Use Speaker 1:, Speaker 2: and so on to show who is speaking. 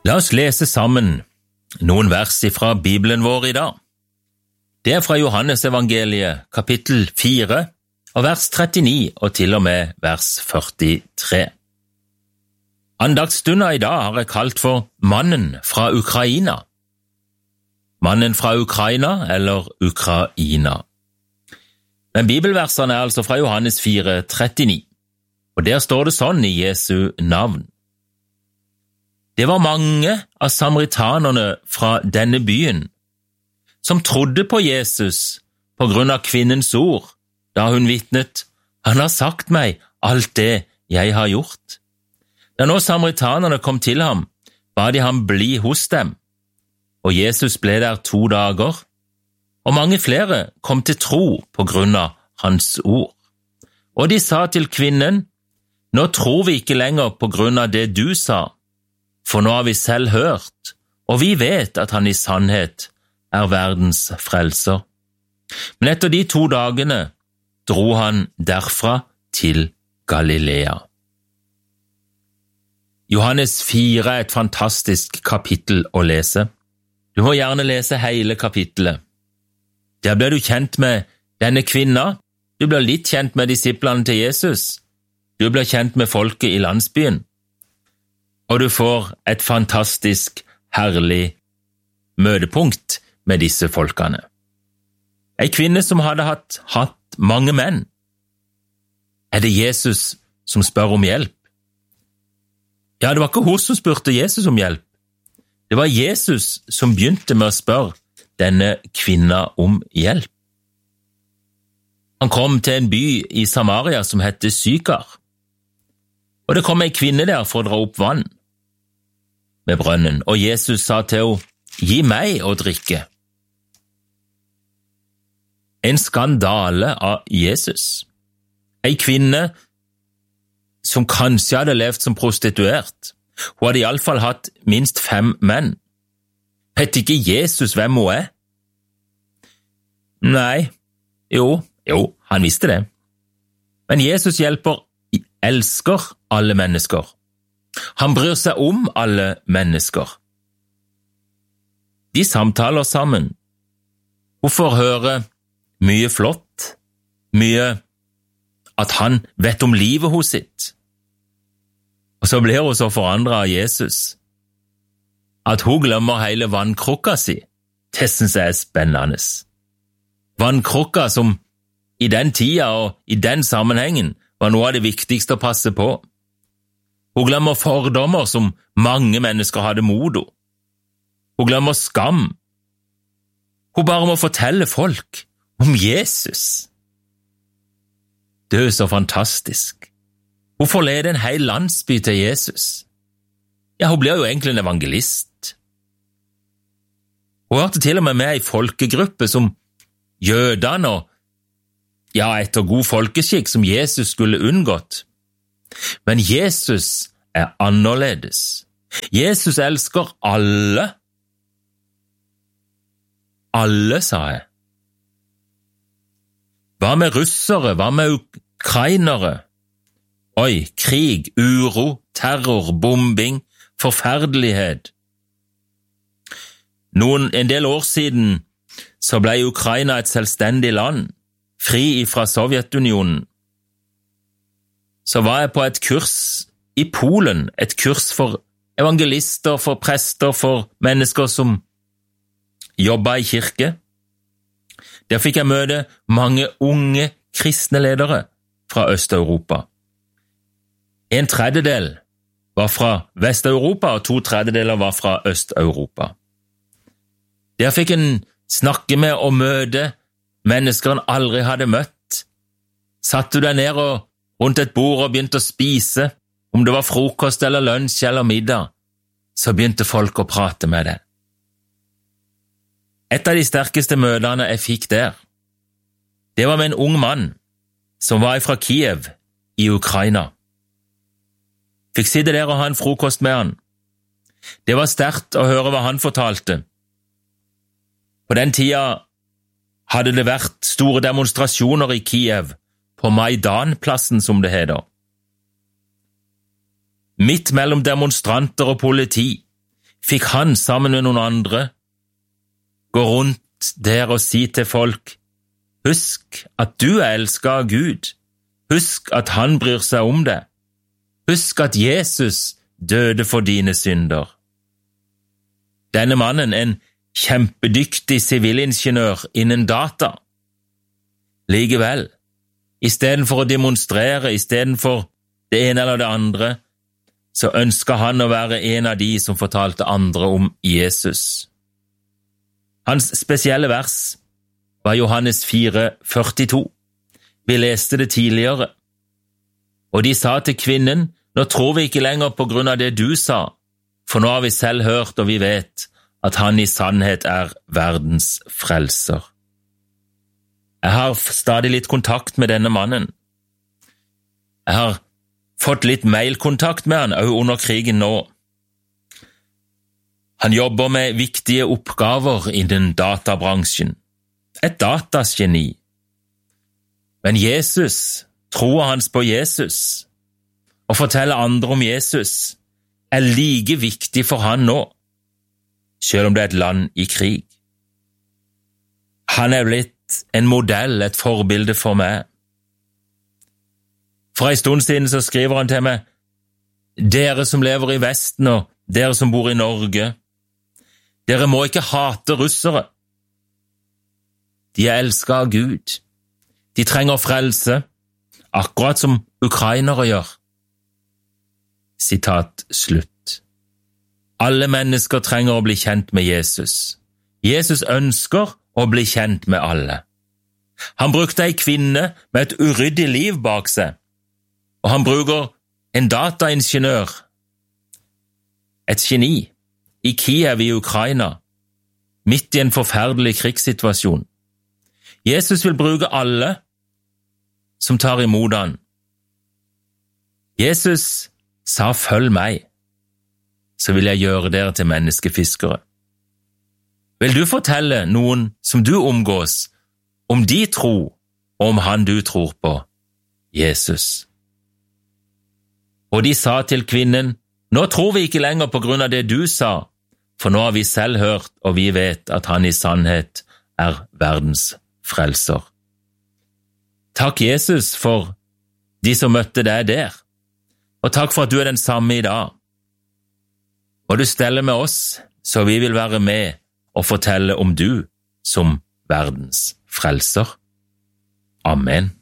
Speaker 1: La oss lese sammen noen vers fra Bibelen vår i dag. Det fra Johannes evangeliet, kapittel 4, og vers 39 og til og med vers 43. Andaktsstunda i dag har jeg kalt for Mannen fra Ukraina. Mannen fra Ukraina eller Ukraina. Men bibelversene er altså fra Johannes 4, 39, og der står det sånn i Jesu navn. Det var mange av samaritanerne fra denne byen som trodde på Jesus på grunn av kvinnens ord, da hun vitnet, «Han har sagt meg alt det jeg har gjort». Da nå samaritanerne kom til ham, ba de ham bli hos dem, og Jesus ble der 2 dager, og mange flere kom til tro på grunn av hans ord. Og de sa til kvinnen, «Nå tror vi ikke lenger på grunn av det du sa, for nå har vi selv hørt, og vi vet at han i sannhet er verdens frelser». Men etter de 2 dagene dro han derfra til Galilea. Johannes 4 er et fantastisk kapittel å lese. Du må gjerne lese hele kapittelet. Der blir du kjent med denne kvinna, du blir litt kjent med disiplene til Jesus, du blir kjent med folket i landsbyen, og du får et fantastisk, herlig møtepunkt med disse folkene. En kvinne som hadde hatt mange menn. Er det Jesus som spør om hjelp? Ja, det var ikke hun som spurte Jesus om hjelp. Det var Jesus som begynte med å spørre denne kvinna om hjelp. Han kom til en by i Samaria som hette Sykar, og det kom en kvinne der for å dra opp vann med brønnen, og Jesus sa til henne, «Gi meg å drikke». En skandale av Jesus. En kvinne som kanskje hadde levd som prostituert. Hun hadde i alle fall hatt minst 5 menn. Vet ikke Jesus hvem hun er? Nei, jo, han visste det. Men Jesus elsker alle mennesker. Han bryr seg om alle mennesker. De samtaler sammen. Hun får høre mye flott, mye at han vet om livet hos sitt. Og så blir hun så forandret av Jesus, at hun glemmer hele vannkrukka si. Det synes jeg er spennende. Vannkrukka som i den tida og i den sammenhengen var noe av det viktigste å passe på. Hun glemmer fordommer som mange mennesker hadde mot henne. Hun glemmer skam. Hun bare må fortelle folk om Jesus. Det er så fantastisk. Hun får lede en hel landsby til Jesus. Ja, hun blir jo egentlig en evangelist. Hun hørte til og med i folkegruppe som jødene og etter god folkeskikk som Jesus skulle unngått. Men Jesus er annerledes. Jesus elsker alle. Alle, sa jeg. Hva med russere? Hva med ukrainere? Oi, krig, uro, terror, bombing, forferdelighet. En del år siden så ble Ukraina et selvstendig land, fri fra Sovjetunionen. Så var jeg på et kurs i Polen, et kurs for evangelister, for prester, for mennesker som jobbet i kirke. Der fikk jeg møte mange unge kristne ledere fra Øst-Europa. 1/3 var fra Vest-Europa, og 2/3 var fra Øst-Europa. Der fikk en snakke med og møte mennesker en aldri hadde møtt. Satt du deg ned og rundt et bord og begynte å spise, om det var frokost eller lunsj eller middag, så begynte folk å prate med deg. Et av de sterkeste møtene jeg fikk der, det var med en ung mann som var fra Kiev i Ukraina. Fikk sitte der og ha en frokost med han. Det var sterkt å høre hva han fortalte. På den tida hadde det vært store demonstrasjoner i Kiev, på Maidan-plassen som det heter. Midt mellom demonstranter og politi fikk han sammen med noen andre gå rundt der og si til folk, husk at du er elsket av Gud, husk at han bryr seg om deg, husk at Jesus døde for dine synder. Denne mannen, en kjempedyktig sivilingeniør innen data, likevel, i stedet for å demonstrere, i stedet for det ene eller det andre, så ønsket han å være en av de som fortalte andre om Jesus. Hans spesielle vers var Johannes 4,42. Vi leste det tidligere. Og de sa til kvinnen, nå tror vi ikke lenger på grunn av det du sa, for nå har vi selv hørt og vi vet at han i sannhet er verdens frelser. Jeg har stadig litt kontakt med denne mannen. Jeg har fått litt mailkontakt med han, også under krigen nå. Han jobber med viktige oppgaver innen databransjen. Et datasgeni. Men Jesus, troen hans på Jesus, og fortelle andre om Jesus, er like viktig for han nå, selv om det er et land i krig. Han er blitt en modell, et forbilde for meg. For en stund siden så skriver han til meg, dere som lever i Vesten og dere som bor i Norge, dere må ikke hate russere. De er elsket av Gud. De trenger frelse, akkurat som ukrainere gjør. Sitat slutt. Alle mennesker trenger å bli kjent med Jesus. Jesus ønsker å bli kjent med alle. Han brukte en kvinne med et uryddig liv bak seg, og han bruker en dataingeniør, et geni, i Kiev i Ukraina, midt i en forferdelig krigssituasjon. Jesus vil bruke alle som tar imot han. Jesus sa, følg meg, så vil jeg gjøre dere til menneskefiskere. Vil du fortelle noen som du omgås om de tro og om han du tror på, Jesus? Og de sa til kvinnen, nå tror vi ikke lenger på grunn av det du sa, for nå har vi selv hørt og vi vet at han i sannhet er verdens frelser. Takk Jesus for de som møtte deg der, og takk for at du er den samme i dag. Og du steller med oss, så vi vil være med og fortelle om du som verdens frelser. Amen.